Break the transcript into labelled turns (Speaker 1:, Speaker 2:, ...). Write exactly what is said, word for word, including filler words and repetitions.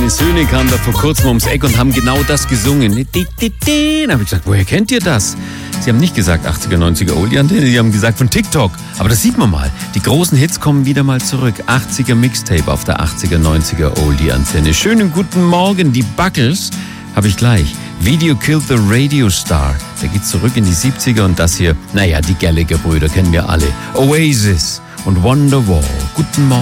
Speaker 1: Meine Söhne kamen da vor kurzem ums Eck und haben genau das gesungen. Da habe ich gesagt, woher kennt ihr das? Sie haben nicht gesagt achtziger, neunziger Oldie-Antenne, sie haben gesagt von TikTok. Aber das sieht man mal. Die großen Hits kommen wieder mal zurück. achtziger Mixtape auf der achtziger, neunziger Oldie-Antenne. Schönen guten Morgen, die Buggles habe ich gleich. Video Killed the Radio Star. Der geht zurück in die siebziger und das hier, naja, die Gallagher-Brüder kennen wir alle. Oasis und Wonderwall. Guten Morgen.